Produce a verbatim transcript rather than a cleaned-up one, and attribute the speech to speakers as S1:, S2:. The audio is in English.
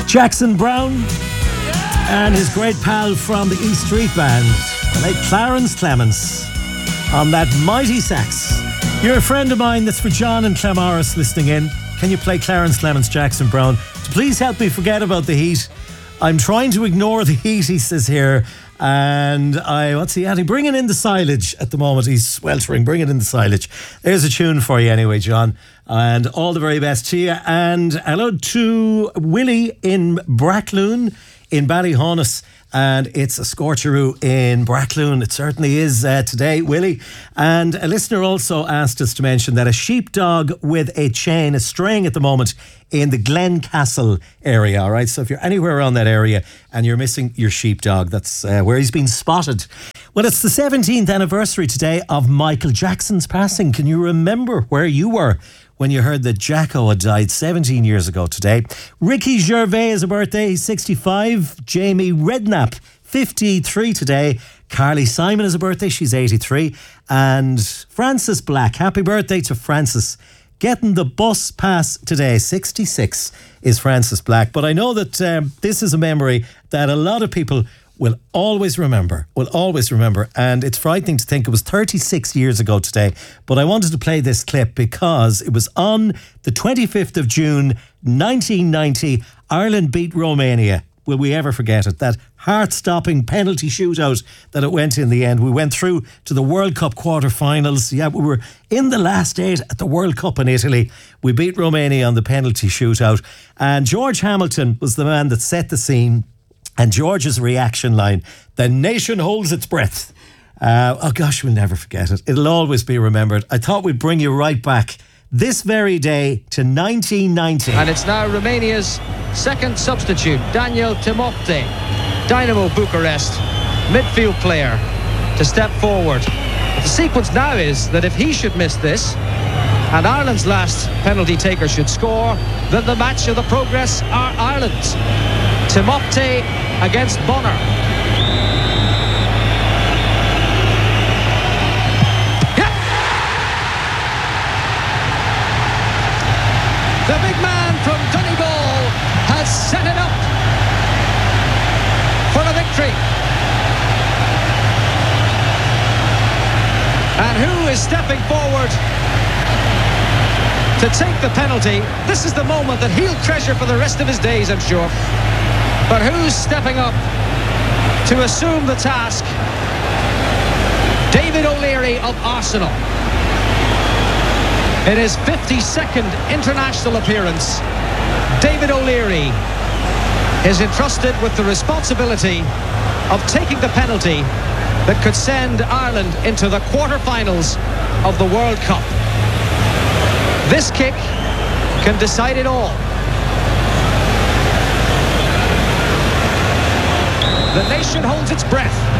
S1: Jackson Browne and his great pal from the E Street Band, the late Clarence Clements, on that mighty sax. You're a friend of mine. That's for John and Clemaris listening in. Can you play Clarence Clements, Jackson Browne? Please help me forget about the heat. I'm trying to ignore the heat, he says here. And I, what's he adding? Bringing in the silage at the moment. He's sweltering. Bringing in the silage. There's a tune for you anyway, John. And all the very best to you. And hello to Willie in Brackloon in Ballyhonus. And it's a scorcheroo in Brackloon. It certainly is uh, today, Willie. And a listener also asked us to mention that a sheepdog with a chain is straying at the moment in the Glencastle area, all right? So if you're anywhere around that area and you're missing your sheepdog, that's uh, where he's been spotted. Well, it's the seventeenth anniversary today of Michael Jackson's passing. Can you remember where you were when you heard that Jacko had died seventeen years ago today? Ricky Gervais is a birthday, he's sixty-five. Jamie Redknapp, fifty-three today. Carly Simon is a birthday, she's eighty-three. And Francis Black, happy birthday to Francis. Getting the bus pass today, sixty-six is Francis Black. But I know that um, this is a memory that a lot of people will always remember, will always remember. And it's frightening to think it was thirty-six years ago today. But I wanted to play this clip because it was on the twenty-fifth of June, nineteen ninety. Ireland beat Romania. Will we ever forget it? That heart-stopping penalty shootout that it went in the end. We went through to the World Cup quarter-finals. Yeah, we were in the last eight at the World Cup in Italy. We beat Romania on the penalty shootout. And George Hamilton was the man that set the scene. And George's reaction line, the nation holds its breath. Uh, oh gosh, we'll never forget it. It'll always be remembered. I thought we'd bring you right back this very day to nineteen ninety.
S2: And it's now Romania's second substitute, Daniel Timofte, Dynamo Bucharest, midfield player, to step forward. But the sequence now is that if he should miss this, and Ireland's last penalty taker should score, then the match of the progress are Ireland's. Timofte against Bonner. Yeah. The big man from Donegal has set it up for the victory. And who is stepping forward to take the penalty? This is the moment that he'll treasure for the rest of his days, I'm sure. But who's stepping up to assume the task? David O'Leary of Arsenal. In his fifty-second international appearance, David O'Leary is entrusted with the responsibility of taking the penalty that could send Ireland into the quarter-finals of the World Cup. This kick can decide it all. The nation holds its breath.